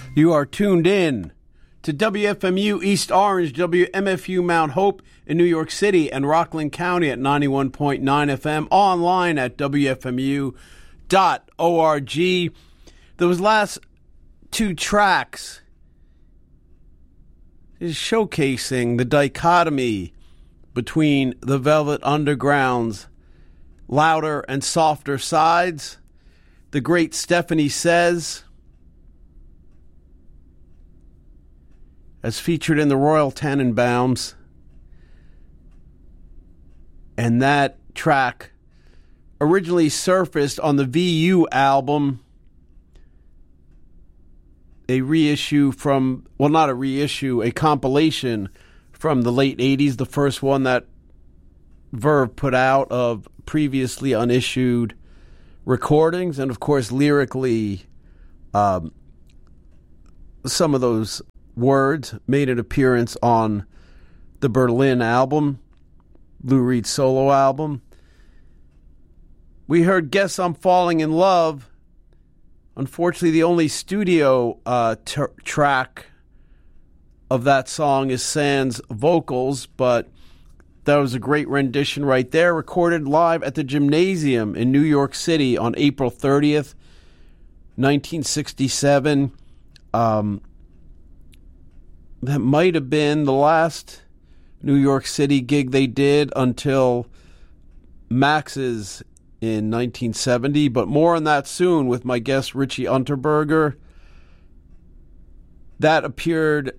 You are tuned in to WFMU East Orange, WMFU Mount Hope in New York City and Rockland County at 91.9 FM, online at WFMU.org. Those last two tracks is showcasing the dichotomy between the Velvet Underground's louder and softer sides. The great Stephanie Says, as featured in the Royal Tenenbaums, and that track originally surfaced on the VU album, a reissue from, well, not a reissue, a compilation from the late 80s, the first one that Verve put out of previously unissued recordings. And of course, lyrically, some of those words made an appearance on the Berlin album, Lou Reed's solo album. We heard Guess I'm Falling in Love. Unfortunately, the only studio track of that song is Sand's vocals, but that was a great rendition right there, recorded live at the Gymnasium in New York City on April 30th, 1967. That might have been the last New York City gig they did until Max's in 1970, but more on that soon with my guest Richie Unterberger. That appeared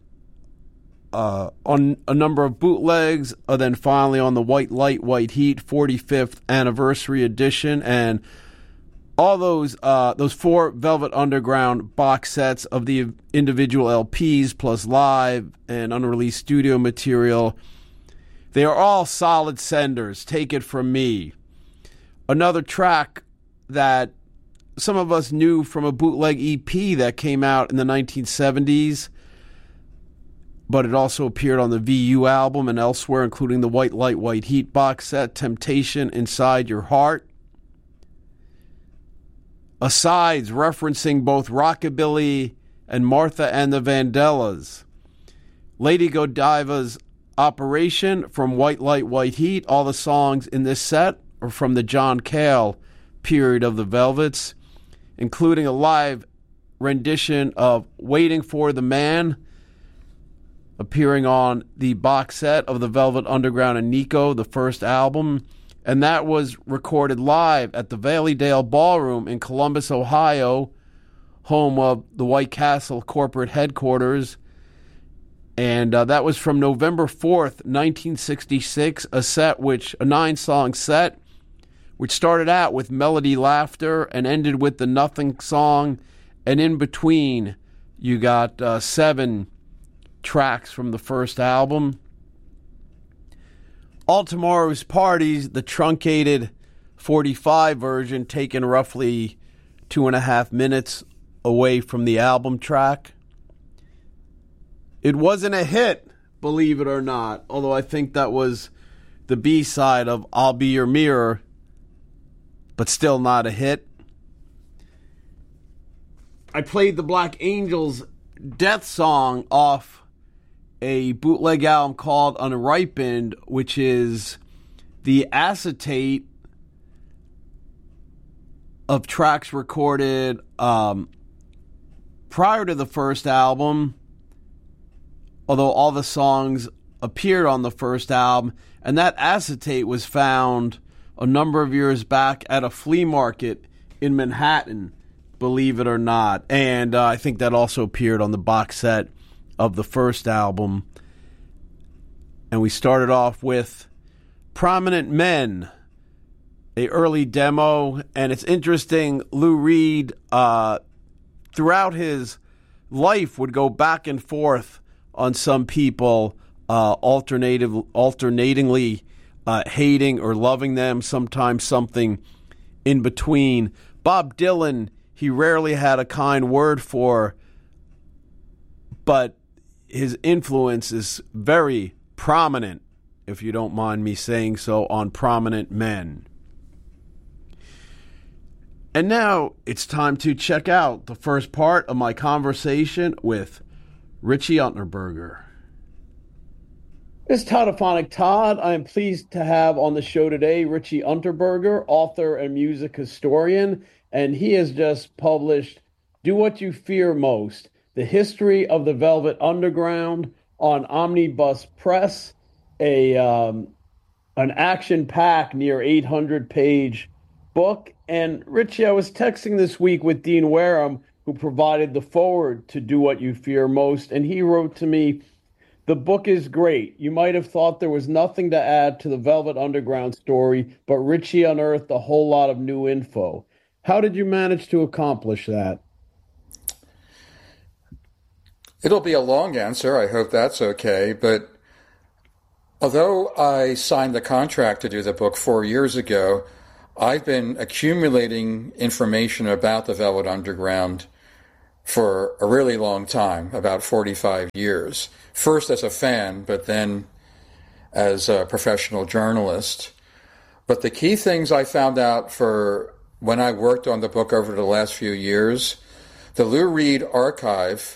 on a number of bootlegs, then finally on the White Light, White Heat 45th anniversary edition, and all those four Velvet Underground box sets of the individual LPs plus live and unreleased studio material. They are all solid senders, take it from me. Another track that some of us knew from a bootleg EP that came out in the 1970s, but it also appeared on the VU album and elsewhere, including the White Light, White Heat box set, Temptation Inside Your Heart. Asides referencing both Rockabilly and Martha and the Vandellas. Lady Godiva's Operation from White Light, White Heat. All the songs in this set are from the John Cale period of the Velvets, including a live rendition of Waiting for the Man, appearing on the box set of the Velvet Underground and Nico, the first album. And that was recorded live at the Valleydale Ballroom in Columbus, Ohio, home of the White Castle corporate headquarters. And that was from November 4th, 1966, a 9-song set, which started out with Melody Laughter and ended with the Nothing song. And in between, you got 7 tracks from the first album. All Tomorrow's Parties, the truncated 45 version, taken roughly 2.5 minutes away from the album track. It wasn't a hit, believe it or not, although I think that was the B-side of I'll Be Your Mirror, but still not a hit. I played the Black Angels' Death Song off a bootleg album called Unripened, which is the acetate of tracks recorded prior to the first album, although all the songs appeared on the first album. And that acetate was found a number of years back at a flea market in Manhattan, believe it or not. And I think that also appeared on the box set of the first album. And we started off with Prominent Men, a early demo. And it's interesting, Lou Reed throughout his life would go back and forth on some people, alternatingly hating or loving them, sometimes something in between. Bob Dylan, he rarely had a kind word for, but his influence is very prominent, if you don't mind me saying so, on Prominent Men. And now it's time to check out the first part of my conversation with Richie Unterberger. This is Toddophonic Todd. I am pleased to have on the show today Richie Unterberger, author and music historian, and he has just published Do What You Fear Most, The History of the Velvet Underground on Omnibus Press, an action-packed, near 800-page book. And Richie, I was texting this week with Dean Wareham, who provided the foreword to Do What You Fear Most, and he wrote to me, "The book is great. You might have thought there was nothing to add to the Velvet Underground story, but Richie unearthed a whole lot of new info." How did you manage to accomplish that? It'll be a long answer. I hope that's okay. But although I signed the contract to do the book 4 years ago, I've been accumulating information about the Velvet Underground for a really long time, about 45 years. First as a fan, but then as a professional journalist. But the key things I found out for when I worked on the book over the last few years, the Lou Reed Archive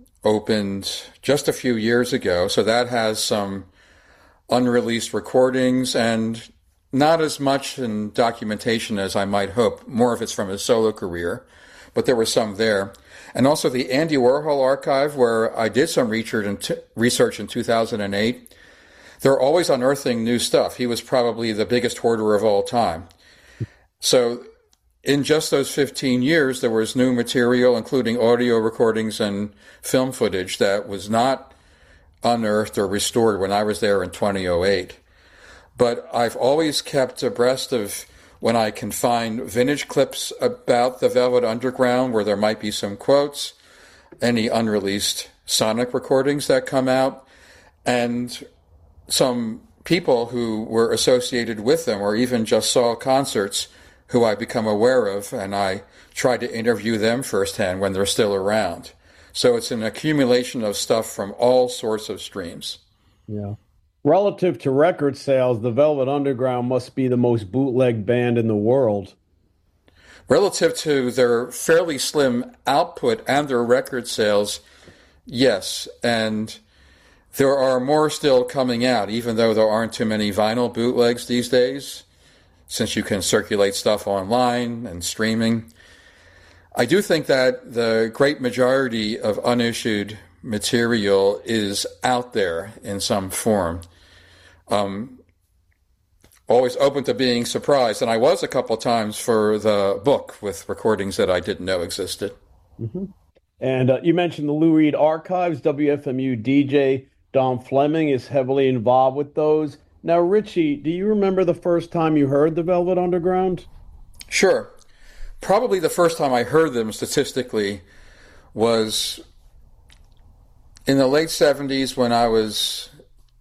opened just a few years ago, so that has some unreleased recordings and not as much in documentation as I might hope. More of it's from his solo career, but there was some there. And also the Andy Warhol Archive, where I did some research in 2008. They're always unearthing new stuff. He was probably the biggest hoarder of all time. So in just those 15 years, there was new material, including audio recordings and film footage that was not unearthed or restored when I was there in 2008. But I've always kept abreast of when I can find vintage clips about the Velvet Underground where there might be some quotes, any unreleased sonic recordings that come out, and some people who were associated with them or even just saw concerts who I become aware of, and I try to interview them firsthand when they're still around. So it's an accumulation of stuff from all sorts of streams. Yeah. Relative to record sales, the Velvet Underground must be the most bootleg band in the world. Relative to their fairly slim output and their record sales, yes. And there are more still coming out, even though there aren't too many vinyl bootlegs these days, since you can circulate stuff online and streaming. I do think that the great majority of unissued material is out there in some form. Always open to being surprised, and I was a couple of times for the book with recordings that I didn't know existed. Mm-hmm. And you mentioned the Lou Reed Archives. WFMU DJ Don Fleming is heavily involved with those. Now, Richie, do you remember the first time you heard the Velvet Underground? Sure. Probably the first time I heard them statistically was in the late 70s when I was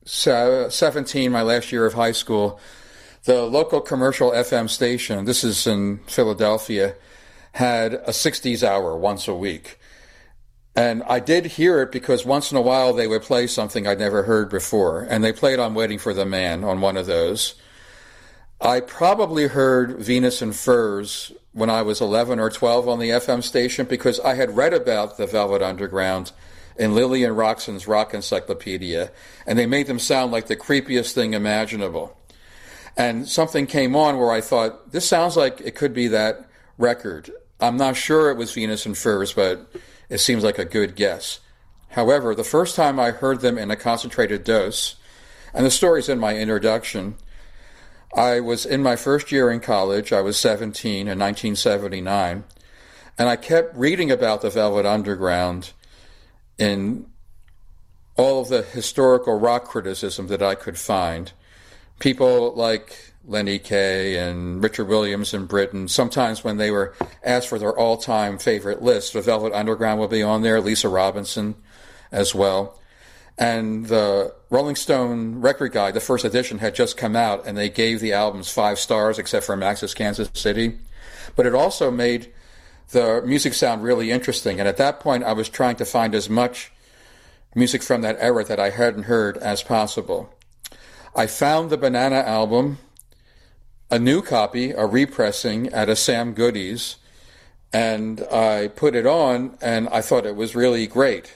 17, my last year of high school. The local commercial FM station, this is in Philadelphia, had a 60s hour once a week. And I did hear it because once in a while they would play something I'd never heard before. And they played I'm Waiting for the Man on one of those. I probably heard Venus and Furs when I was 11 or 12 on the FM station because I had read about the Velvet Underground in Lillian Roxon's Rock Encyclopedia, and they made them sound like the creepiest thing imaginable. And something came on where I thought, this sounds like it could be that record. I'm not sure it was Venus and Furs, but it seems like a good guess. However, the first time I heard them in a concentrated dose, and the story's in my introduction, I was in my first year in college. I was 17 in 1979, and I kept reading about the Velvet Underground in all of the historical rock criticism that I could find. People like Lenny Kaye and Richard Williams in Britain, sometimes when they were asked for their all-time favorite list, the Velvet Underground will be on there, Lisa Robinson as well. And the Rolling Stone record guide, the first edition, had just come out, and they gave the albums 5 stars, except for Max's Kansas City. But it also made the music sound really interesting. And at that point, I was trying to find as much music from that era that I hadn't heard as possible. I found the Banana album a new copy, a repressing at a Sam Goody's, and I put it on, and I thought it was really great.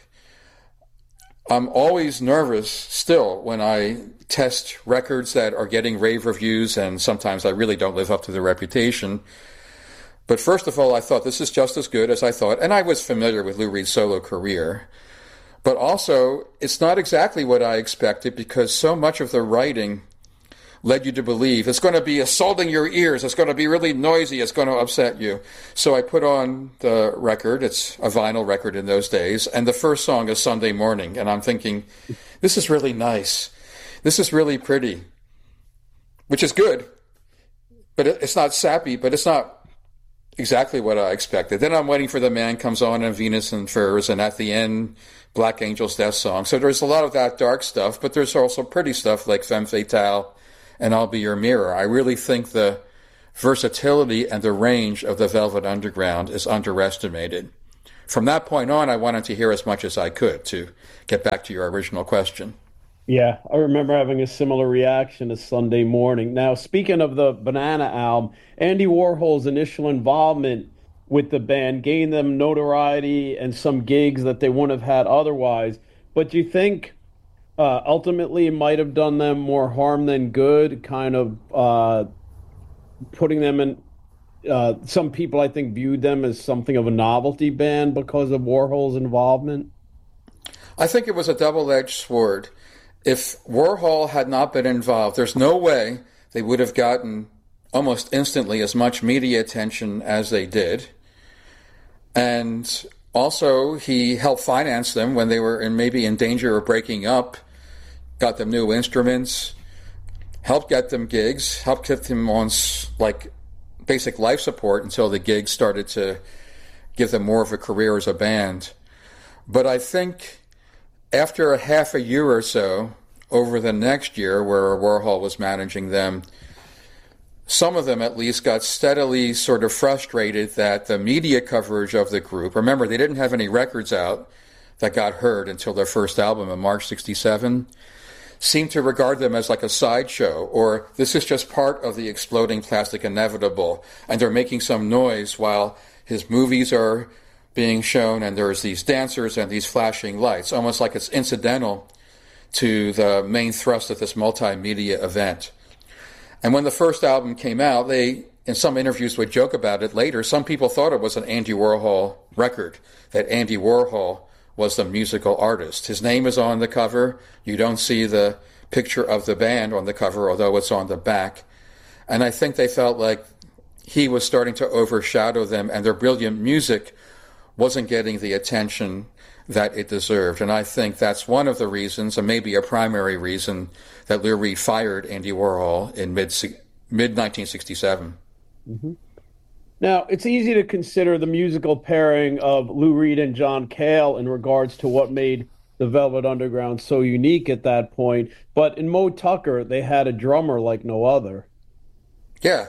I'm always nervous still when I test records that are getting rave reviews, and sometimes I really don't live up to the reputation. But first of all, I thought this is just as good as I thought, and I was familiar with Lou Reed's solo career. But also, it's not exactly what I expected, because so much of the writing led you to believe it's going to be assaulting your ears, it's going to be really noisy, it's going to upset you. So I put on the record, it's a vinyl record in those days, and the first song is Sunday Morning, and I'm thinking, this is really nice, this is really pretty, which is good, but it's not sappy, but it's not exactly what I expected. Then I'm waiting for The Man Comes On and Venus and Furs, and at the end, Black Angel's Death Song. So there's a lot of that dark stuff, but there's also pretty stuff like Femme Fatale and I'll Be Your Mirror. I really think the versatility and the range of the Velvet Underground is underestimated. From that point on, I wanted to hear as much as I could, to get back to your original question. Yeah, I remember having a similar reaction to Sunday Morning. Now, speaking of the Banana album, Andy Warhol's initial involvement with the band gained them notoriety and some gigs that they wouldn't have had otherwise. But do you think ultimately it might have done them more harm than good, kind of putting them in... some people, I think, viewed them as something of a novelty band because of Warhol's involvement? I think it was a double-edged sword. If Warhol had not been involved, there's no way they would have gotten almost instantly as much media attention as they did. And also, he helped finance them when they were maybe in danger of breaking up, got them new instruments, helped get them gigs, helped get them on basic life support until the gigs started to give them more of a career as a band. But I think after a half a year or so, over the next year where Warhol was managing them, some of them at least got steadily sort of frustrated that the media coverage of the group, remember they didn't have any records out that got heard until their first album in March 1967, seemed to regard them as like a sideshow, or this is just part of the exploding plastic inevitable, and they're making some noise while his movies are being shown and there's these dancers and these flashing lights, almost like it's incidental to the main thrust of this multimedia event. And when the first album came out, they, in some interviews, would joke about it later. Some people thought it was an Andy Warhol record, that Andy Warhol was the musical artist. His name is on the cover. You don't see the picture of the band on the cover, although it's on the back. And I think they felt like he was starting to overshadow them, and their brilliant music wasn't getting the attention that it deserved. And I think that's one of the reasons, and maybe a primary reason, that Lou Reed fired Andy Warhol in mid-1967. Mm-hmm. Now, it's easy to consider the musical pairing of Lou Reed and John Cale in regards to what made the Velvet Underground so unique at that point. But in Moe Tucker, they had a drummer like no other. Yeah.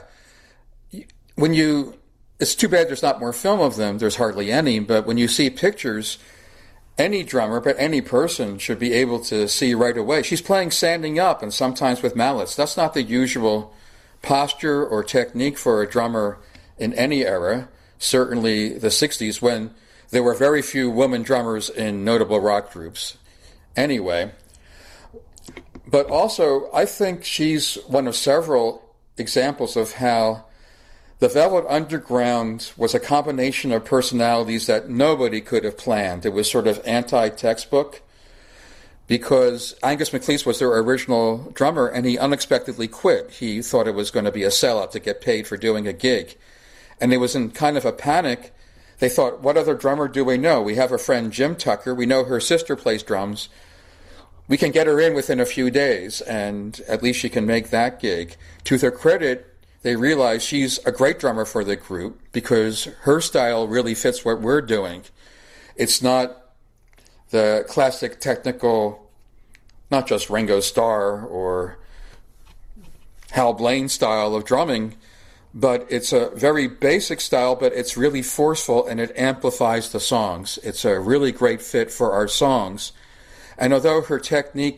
It's too bad there's not more film of them. There's hardly any. But when you see pictures, any drummer, but any person should be able to see right away. She's playing standing up and sometimes with mallets. That's not the usual posture or technique for a drummer in any era, certainly the 60s, when there were very few women drummers in notable rock groups. Anyway, but also I think she's one of several examples of how the Velvet Underground was a combination of personalities that nobody could have planned. It was sort of anti-textbook, because Angus MacLeese was their original drummer, and he unexpectedly quit. He thought it was going to be a sellout to get paid for doing a gig. And it was in kind of a panic. They thought, what other drummer do we know? We have a friend, Jim Tucker. We know her sister plays drums. We can get her in within a few days, and at least she can make that gig. To their credit, they realize she's a great drummer for the group because her style really fits what we're doing. It's not the classic technical, not just Ringo Starr or Hal Blaine style of drumming, but it's a very basic style, but it's really forceful and it amplifies the songs. It's a really great fit for our songs. And although her technique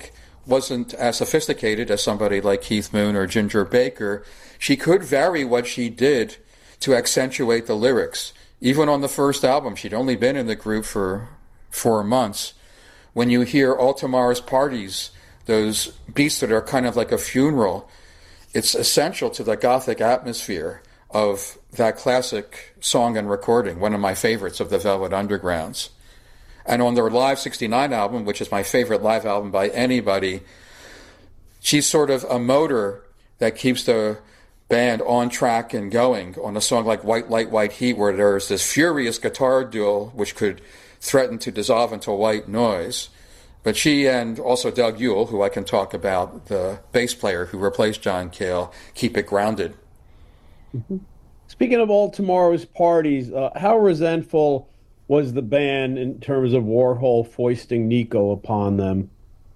wasn't as sophisticated as somebody like Keith Moon or Ginger Baker, she could vary what she did to accentuate the lyrics. Even on the first album, she'd only been in the group for 4 months. When you hear All Tomorrow's Parties, those beats that are kind of like a funeral, it's essential to the Gothic atmosphere of that classic song and recording, one of my favorites of the Velvet Undergrounds. And on their Live 69 album, which is my favorite live album by anybody, she's sort of a motor that keeps the band on track and going on a song like White Light, White Heat, where there's this furious guitar duel which could threaten to dissolve into white noise. But she and also Doug Yule, who I can talk about, the bass player who replaced John Cale, keep it grounded. Mm-hmm. Speaking of All Tomorrow's Parties, how resentful was the band in terms of Warhol foisting Nico upon them?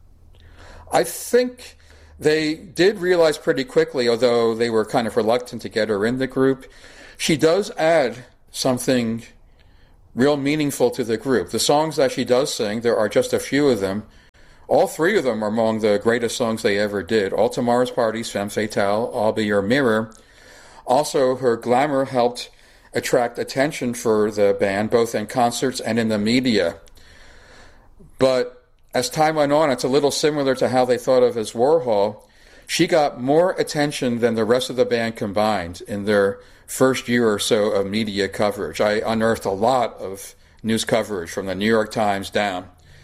I think they did realize pretty quickly, although they were kind of reluctant to get her in the group, she does add something real meaningful to the group. The songs that she does sing, there are just a few of them. All 3 of them are among the greatest songs they ever did. All Tomorrow's Parties, Femme Fatale, I'll Be Your Mirror. Also, her glamour helped attract attention for the band, both in concerts and in the media. But as time went on, it's a little similar to how they thought of as Warhol. She got more attention than the rest of the band combined in their first year or so of media coverage. I unearthed a lot of news coverage from the New York Times down.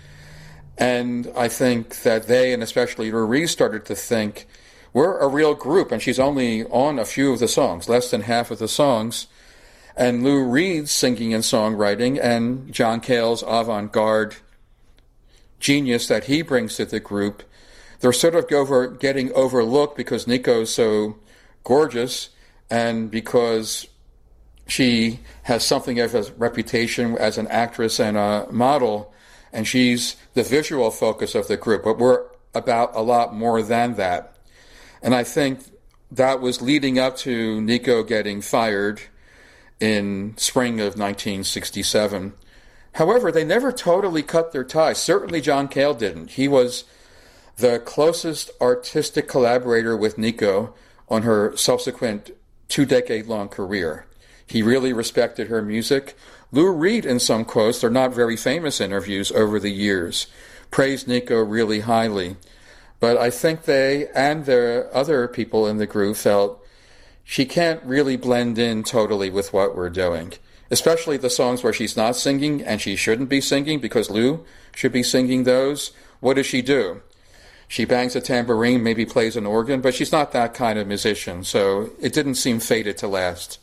And I think that they, and especially Lou Reed, started to think, we're a real group, and she's only on a few of the songs, less than half of the songs. And Lou Reed's singing and songwriting and John Cale's avant-garde genius that he brings to the group, they're sort of getting overlooked because Nico's so gorgeous and because she has something of a reputation as an actress and a model, and she's the visual focus of the group. But we're about a lot more than that. And I think that was leading up to Nico getting fired in spring of 1967. However, they never totally cut their ties. Certainly John Cale didn't. He was the closest artistic collaborator with Nico on her subsequent 2-decade-long career. He really respected her music. Lou Reed, in some quotes, they're not very famous interviews over the years, praised Nico really highly. But I think they and the other people in the group felt she can't really blend in totally with what we're doing, especially the songs where she's not singing and she shouldn't be singing because Lou should be singing those. What does she do? She bangs a tambourine, maybe plays an organ, but she's not that kind of musician, so it didn't seem fated to last.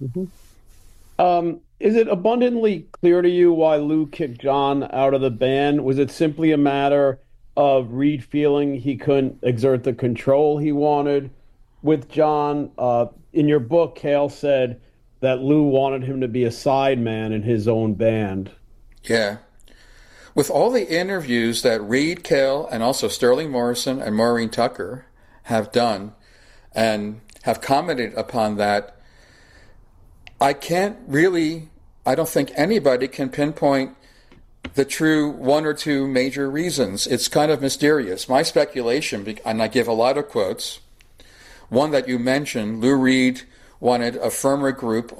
Mm-hmm. Is it abundantly clear to you why Lou kicked John out of the band? Was it simply a matter of Reed feeling he couldn't exert the control he wanted with John? In your book, Cale said that Lou wanted him to be a sideman in his own band. Yeah. With all the interviews that Reed, Cale, and also Sterling Morrison and Maureen Tucker have done and have commented upon that, I don't think anybody can pinpoint the true one or two major reasons. It's kind of mysterious. My speculation, and I give a lot of quotes, one that you mentioned, Lou Reed wanted a firmer grip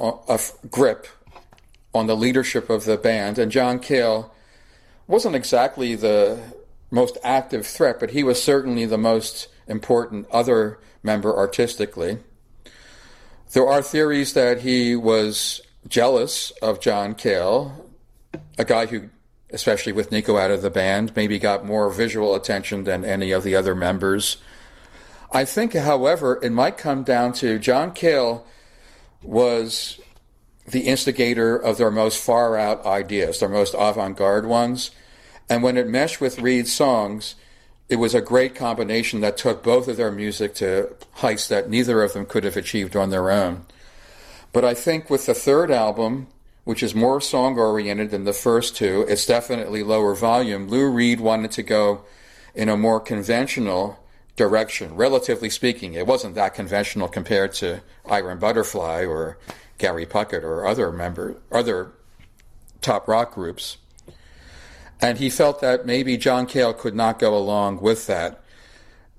on the leadership of the band, and John Cale wasn't exactly the most active threat, but he was certainly the most important other member artistically. There are theories that he was jealous of John Cale, a guy who, especially with Nico out of the band, maybe got more visual attention than any of the other members. I think, however, it might come down to John Cale was the instigator of their most far-out ideas, their most avant-garde ones. And when it meshed with Reed's songs, it was a great combination that took both of their music to heights that neither of them could have achieved on their own. But I think with the third album, which is more song-oriented than the first two, it's definitely lower volume. Lou Reed wanted to go in a more conventional direction, relatively speaking. It wasn't that conventional compared to Iron Butterfly or Gary Puckett or other top rock groups. And he felt that maybe John Cale could not go along with that.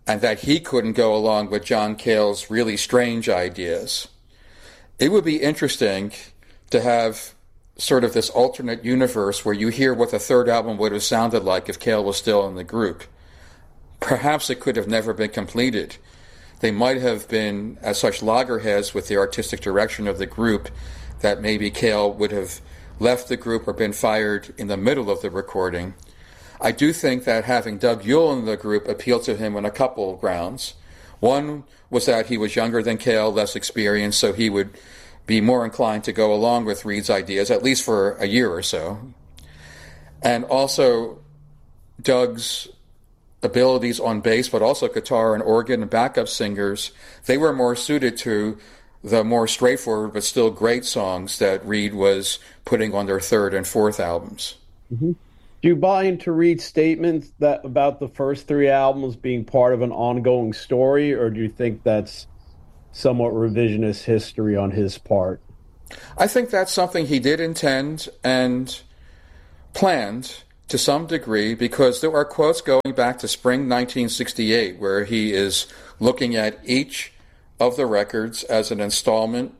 and that he couldn't go along with John Cale's really strange ideas. It would be interesting to have sort of this alternate universe where you hear what the third album would have sounded like if Cale was still in the group. Perhaps it could have never been completed. They might have been as such loggerheads with the artistic direction of the group that maybe Cale would have left the group or been fired in the middle of the recording. I do think that having Doug Yule in the group appealed to him on a couple of grounds. One was that he was younger than Cale, less experienced, so he would be more inclined to go along with Reed's ideas, at least for a year or so. And also Doug's abilities on bass, but also guitar and organ and backup singers, they were more suited to the more straightforward but still great songs that Reed was putting on their third and fourth albums. Mm-hmm. Do you buy into Reed's statements that about the first three albums being part of an ongoing story, or do you think that's somewhat revisionist history on his part? I think that's something he did intend and planned to some degree, because there are quotes going back to spring 1968 where he is looking at each of the records as an installment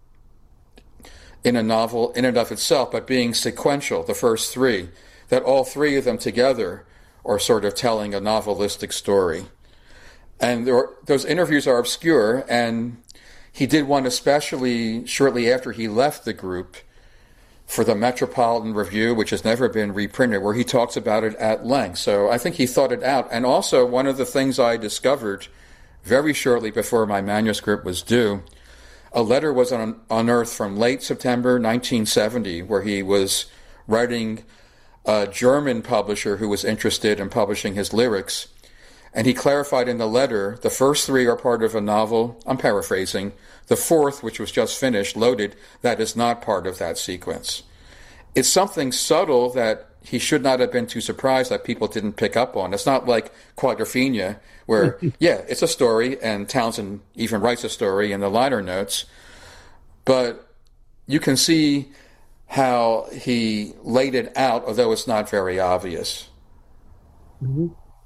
in a novel in and of itself, but being sequential, the first three, that all three of them together are sort of telling a novelistic story. And those interviews are obscure, and he did one especially shortly after he left the group for the Metropolitan Review, which has never been reprinted, where he talks about it at length. So I think he thought it out. And also, one of the things I discovered very shortly before my manuscript was due, a letter was unearthed from late September 1970, where he was writing a German publisher who was interested in publishing his lyrics. And he clarified in the letter, the first three are part of a novel, I'm paraphrasing. The fourth, which was just finished, Loaded, that is not part of that sequence. It's something subtle that he should not have been too surprised that people didn't pick up on. It's not like Quadrophenia, where, yeah, it's a story, and Townsend even writes a story in the liner notes. But you can see how he laid it out, although it's not very obvious. Mm-hmm.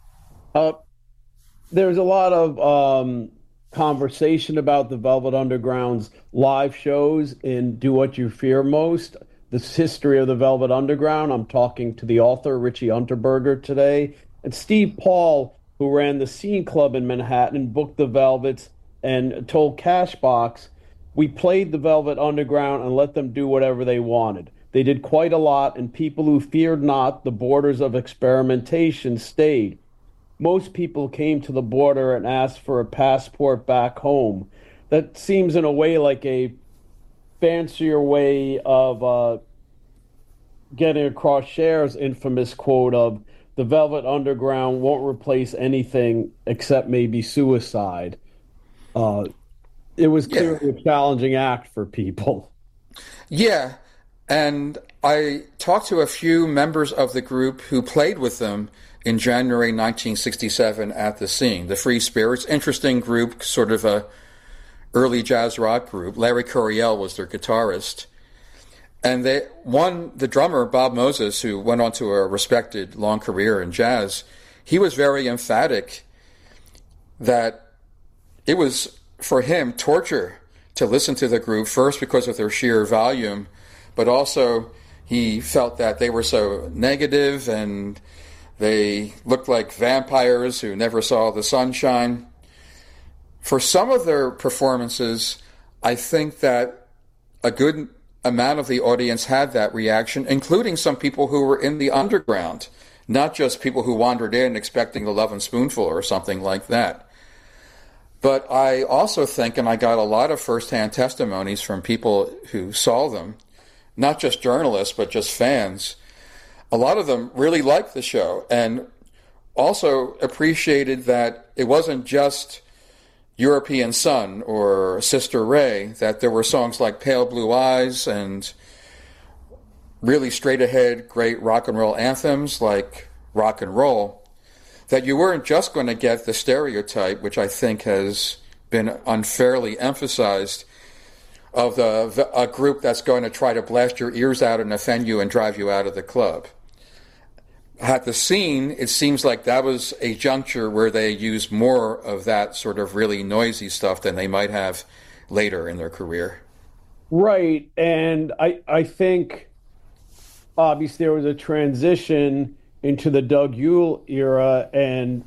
There's a lot of conversation about the Velvet Underground's live shows in Do What You Fear Most, the history of the Velvet Underground. I'm talking to the author, Richie Unterberger, today. And Steve Paul, who ran the Scene Club in Manhattan, booked the Velvets and told Cashbox, we played the Velvet Underground and let them do whatever they wanted. They did quite a lot, and people who feared not the borders of experimentation stayed. Most people came to the border and asked for a passport back home. That seems in a way like a fancier way of getting across Cher's infamous quote of the Velvet Underground won't replace anything except maybe suicide. It was clearly a challenging act for people. Yeah, and I talked to a few members of the group who played with them in January 1967 at the Scene. The Free Spirits, interesting group, sort of a early jazz rock group. Larry Coryell was their guitarist. And the drummer, Bob Moses, who went on to a respected long career in jazz, he was very emphatic that it was, for him, torture to listen to the group, first because of their sheer volume, but also he felt that they were so negative and they looked like vampires who never saw the sunshine. For some of their performances, I think that a good amount of the audience had that reaction, including some people who were in the underground, not just people who wandered in expecting the Lovin' Spoonful or something like that. But I also think, and I got a lot of firsthand testimonies from people who saw them, not just journalists, but just fans, a lot of them really liked the show and also appreciated that it wasn't just European Sun or Sister Ray, that there were songs like Pale Blue Eyes and really straight-ahead great rock and roll anthems like Rock and Roll, that you weren't just going to get the stereotype, which I think has been unfairly emphasized, of a group that's going to try to blast your ears out and offend you and drive you out of the club. at the scene, it seems like that was a juncture where they used more of that sort of really noisy stuff than they might have later in their career. Right. And I think obviously there was a transition into the Doug Yule era, and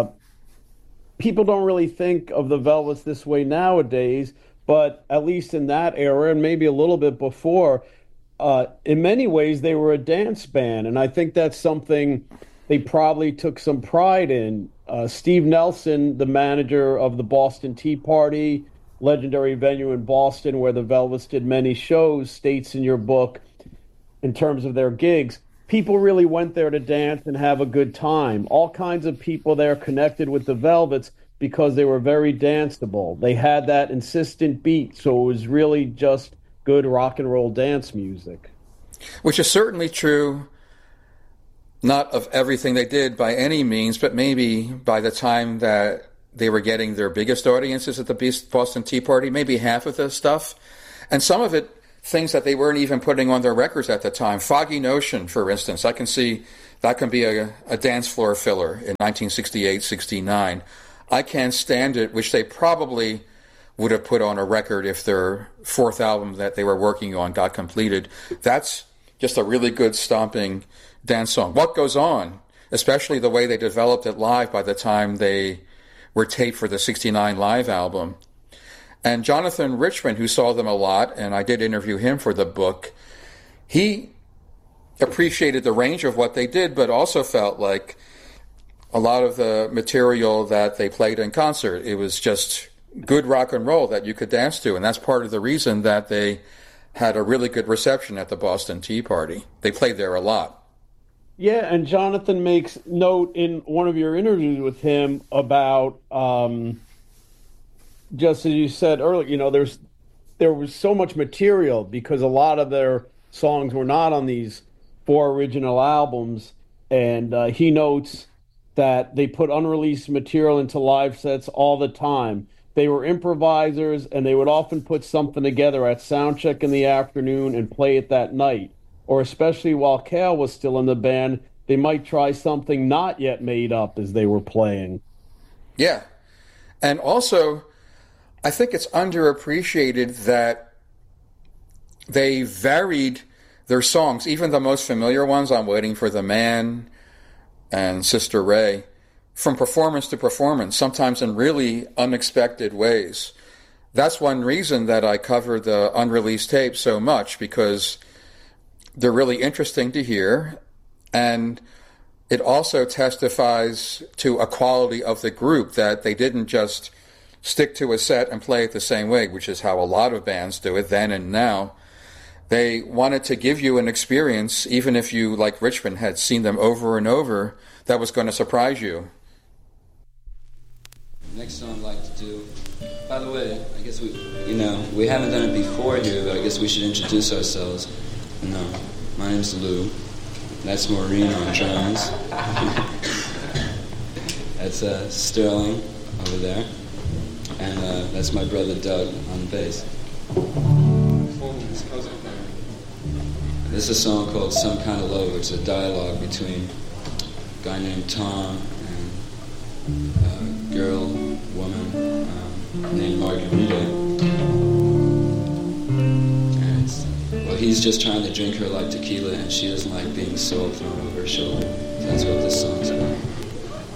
people don't really think of the Velvets this way nowadays, but at least in that era and maybe a little bit before, in many ways they were a dance band, and I think that's something they probably took some pride in. Steve Nelson, the manager of the Boston Tea Party, legendary venue in Boston where the Velvets did many shows, states in your book, in terms of their gigs, people really went there to dance and have a good time. All kinds of people there connected with the Velvets because they were very danceable. They had that insistent beat, so it was really just good rock and roll dance music. Which is certainly true, not of everything they did by any means, but maybe by the time that they were getting their biggest audiences at the Boston Tea Party, maybe half of the stuff. And some of it, things that they weren't even putting on their records at the time. Foggy Notion, for instance, I can see that can be a dance floor filler in 1968, 69. I Can't Stand It, which they probably would have put on a record if their fourth album that they were working on got completed. That's just a really good stomping dance song. What Goes On, especially the way they developed it live by the time they were taped for the 69 live album. And Jonathan Richman, who saw them a lot, and I did interview him for the book, he appreciated the range of what they did, but also felt like a lot of the material that they played in concert, it was just good rock and roll that you could dance to. And that's part of the reason that they had a really good reception at the Boston Tea Party. They played there a lot. Yeah, and Jonathan makes note in one of your interviews with him about, just as you said earlier, there was so much material because a lot of their songs were not on these 4 original albums. And he notes that they put unreleased material into live sets all the time. They were improvisers, and they would often put something together at soundcheck in the afternoon and play it that night. Or especially while Cale was still in the band, they might try something not yet made up as they were playing. Yeah. And also, I think it's underappreciated that they varied their songs, even the most familiar ones, I'm Waiting for the Man and Sister Ray, from performance to performance, sometimes in really unexpected ways. That's one reason that I cover the unreleased tapes so much, because they're really interesting to hear, and it also testifies to a quality of the group, that they didn't just stick to a set and play it the same way, which is how a lot of bands do it then and now. They wanted to give you an experience, even if you, like Richmond, had seen them over and over, that was going to surprise you. Next song I'd like to do, by the way, I guess we haven't done it before here, but I guess we should introduce ourselves. My name's Lou. That's Maureen on drums. That's Sterling over there. And that's my brother Doug on bass. This is a song called Some Kind of Love. It's a dialogue between a guy named Tom and a woman named Margarita. And he's just trying to drink her like tequila, and she doesn't like being sold thrown over her shoulder. So that's what this song's about.